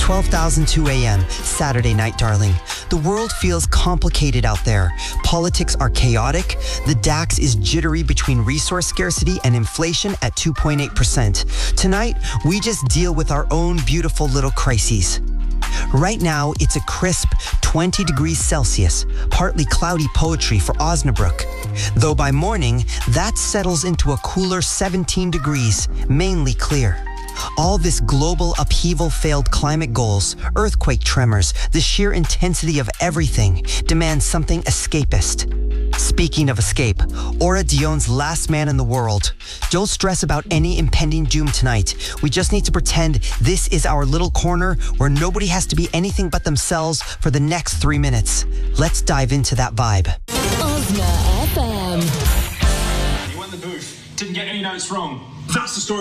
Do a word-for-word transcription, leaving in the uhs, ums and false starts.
twelve thousand two a.m., Saturday night, darling. The world feels complicated out there. Politics are chaotic. The DAX is jittery between resource scarcity and inflation at two point eight percent. Tonight, we just deal with our own beautiful little crises. Right now, it's a crisp twenty degrees Celsius, partly cloudy poetry for Osnabrück. Though by morning, that settles into a cooler seventeen degrees, mainly clear. All this global upheaval failed climate goals, earthquake tremors, the sheer intensity of everything demands something escapist. Speaking of escape, Aura Dion's Last Man in the World. Don't stress about any impending doom tonight. We just need to pretend this is our little corner where nobody has to be anything but themselves for the next three minutes. Let's dive into that vibe. Osna F M. You won the booth. Didn't get any notes wrong. That's the story.